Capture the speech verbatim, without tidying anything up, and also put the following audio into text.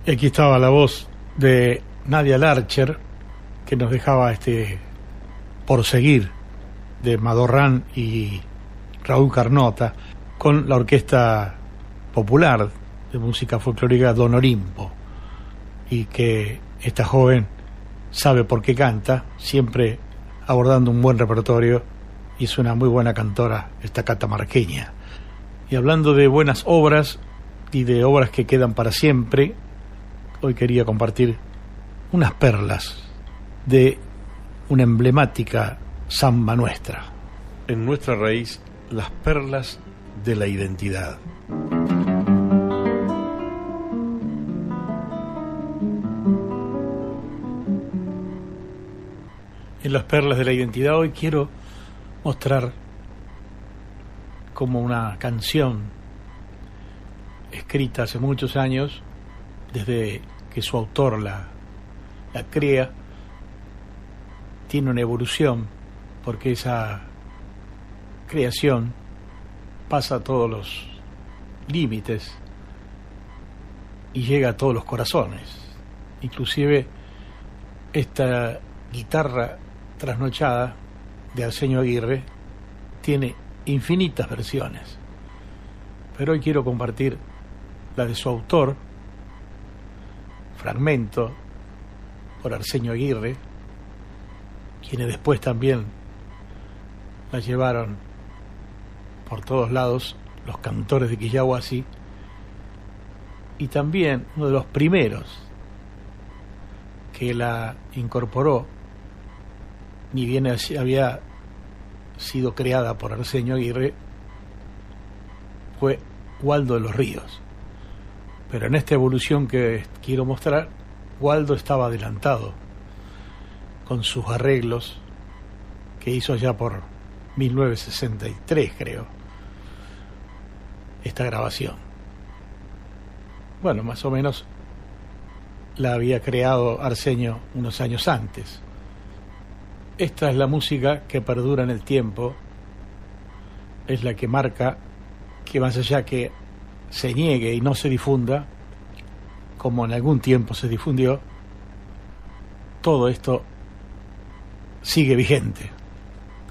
Y aquí estaba la voz de Nadia Larcher, que nos dejaba este Por Seguir, de Madorrán y Raúl Carnota, con la orquesta popular de música folclórica Don Olimpo, y que esta joven sabe por qué canta, siempre abordando un buen repertorio, y es una muy buena cantora esta catamarqueña. Y hablando de buenas obras y de obras que quedan para siempre, hoy quería compartir unas perlas de una emblemática samba nuestra. En nuestra raíz, las perlas de la identidad. En las perlas de la identidad hoy quiero mostrar como una canción escrita hace muchos años, desde que su autor la, la crea, tiene una evolución, porque esa creación pasa todos los límites y llega a todos los corazones. Inclusive esta guitarra trasnochada de Arsenio Aguirre tiene infinitas versiones, pero hoy quiero compartir la de su autor, Fragmento, por Arsenio Aguirre, quienes después también la llevaron por todos lados, los cantores de Quillahuasi, y también uno de los primeros que la incorporó, ni bien había sido creada por Arsenio Aguirre, fue Waldo de los Ríos. Pero en esta evolución que quiero mostrar, Waldo estaba adelantado con sus arreglos que hizo allá por mil novecientos sesenta y tres, creo, esta grabación. Bueno, más o menos la había creado Arsenio unos años antes. Esta es la música que perdura en el tiempo, es la que marca que más allá que se niegue y no se difunda, como en algún tiempo se difundió, todo esto sigue vigente.